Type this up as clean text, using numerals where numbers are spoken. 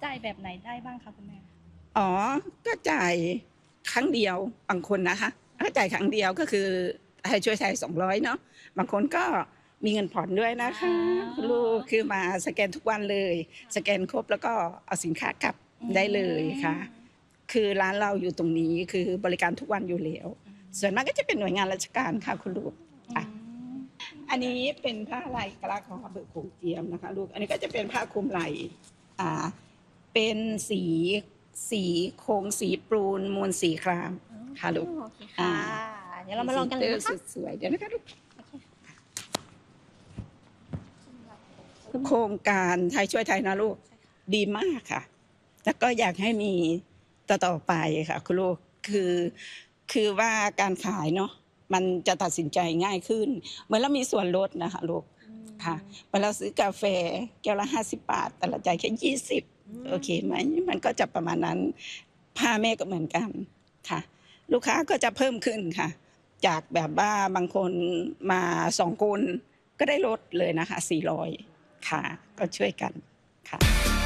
จ่ายแบบไหนได้บ้างคะคุณแม่อ๋อก็จ่ายครั้งเดียวบางคนนะคะถ้าจ่ายครั้งเดียวก็คือให้ช่วยไทย200เนาะบางคนก็มีเงินผ่อนด้วยนะคะคุณลูกคือมาสแกนทุกวันเลยสแกนครบแล้วก็เอาสินค้ากลับได้เลยค่ะคือร้านเราอยู่ตรงนี้คือบริการทุกวันอยู่แล้วส่วนมากก็จะเป็นหน่วยงานราชการค่ะคุณลูกอันนี้เป็นผ้าลายกะลาของอำเภอโขงเจียมนะคะลูกอันนี้ก็จะเป็นผ้าคลุมไหล่เป็นสีโครงสีปูนมูลสีครามค่ะลูกโอเคค่ะเดี๋ยวเรามาลองกันเลยนะคะสวยๆเดี๋ยวนะคะลูกโครงการไทยช่วยไทยนะลูกดีมากค่ะแล้วก็อยากให้มีต่อไปค่ะคุณลูกคือว่าการขายเนาะมันจะตัดสินใจง่ายขึ้นเหมือนเรามีส่วนลดนะคะลูกค่ะเวลาซื้อกาแฟแก้วละ50 บาทแต่เราจ่ายแค่20โอเคไหมมันก็จะประมาณนั้นผ้าแม่ก็เหมือนกันค่ะลูกค้าก็จะเพิ่มขึ้นค่ะจากแบบว่าบางคนมา2 คนก็ได้ลดเลยนะคะ400ค่ะก็ช่วยกันค่ะ